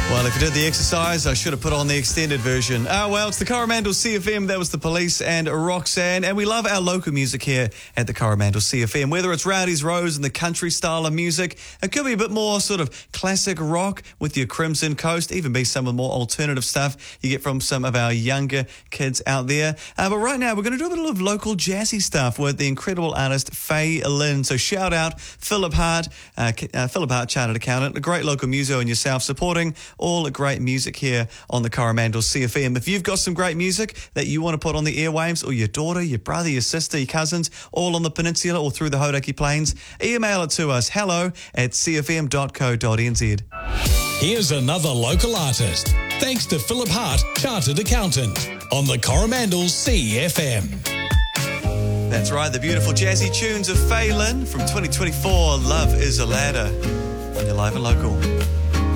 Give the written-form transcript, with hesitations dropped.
Well, if you did the exercise, I should have put on the extended version. Well, it's the Coromandel CFM. That was The Police and Roxanne. And we love our local music here at the Coromandel CFM. Whether it's Rowdy's Rose and the country style of music, it could be a bit more sort of classic rock with your Crimson Coast, even be some of the more alternative stuff you get from some of our younger kids out there. But right now, we're going to do a bit of local jazzy stuff with the incredible artist Faye Lynn. So shout out Philip Hart, Chartered Accountant, a great local muso and yourself, supporting all great music here on the Coromandel CFM. If you've got some great music that you want to put on the airwaves, or your daughter, your brother, your sister, your cousins, all on the peninsula or through the Hauraki Plains, email it to us, hello@cfm.co.nz. Here's another local artist, thanks to Philip Hart, Chartered Accountant, on the Coromandel CFM. That's right, the beautiful jazzy tunes of Faye Lynn from 2024, Love is a Ladder. You're live and local.